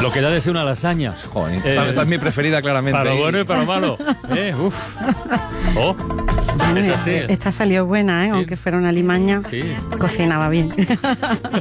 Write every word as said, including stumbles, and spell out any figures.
Lo que da de ser una lasaña. Joder, Eh, esa, esa es mi preferida, claramente. Para lo Y- bueno y para lo malo. Eh, uf. Oh, es así. Esta salió buena, ¿eh? Sí. Aunque fuera una limaña, Sí. cocinaba bien.